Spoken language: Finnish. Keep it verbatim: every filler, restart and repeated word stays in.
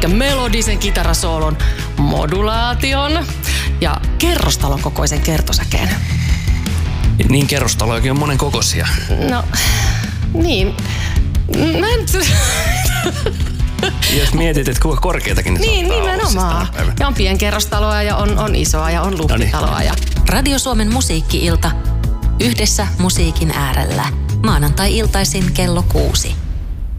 pitkän melodisen kitarasoolon, modulaation ja kerrostalon kokoisen kertosäkeen. Niin kerrostalojakin on monen kokoisia. No, niin. Mä en... Jos mietit, että kuinka korkeitakin ne Niin, saattaa nimenomaan. olla. Ja on pienkerrostaloa ja on, on isoa ja on luhtitaloa. Ja... Radio Suomen musiikki-ilta. Yhdessä musiikin äärellä. Maanantai-iltaisin kello kuusi.